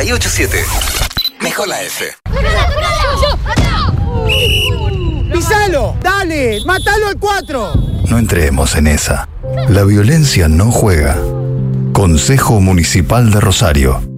98.7. Mejor la F. ¡Pisalo! ¡Dale! ¡Matalo al 4! No entremos en esa. La violencia no juega. Consejo Municipal de Rosario.